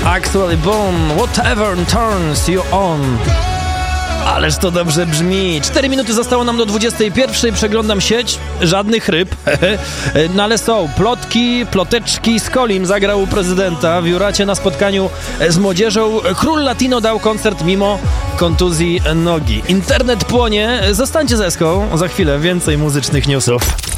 Actually Born, Whatever Turns You On. Ależ to dobrze brzmi. 4 minuty zostało nam do 21. Przeglądam sieć. Żadnych ryb. No ale są plotki, ploteczki. Skolim zagrał u prezydenta w Juracie na spotkaniu z młodzieżą. Król Latino dał koncert mimo kontuzji nogi. Internet płonie. Zostańcie z Eską. Za chwilę więcej muzycznych newsów.